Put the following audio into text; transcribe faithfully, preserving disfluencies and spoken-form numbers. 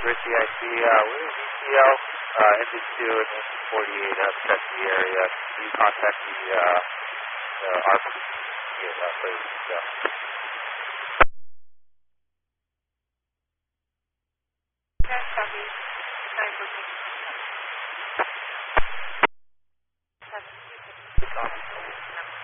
Richie, I see. Uh, we're in E T L, uh, N B two and N B forty-eight have checked the area. Can you contact the, uh, the ARP, uh, please? Yeah.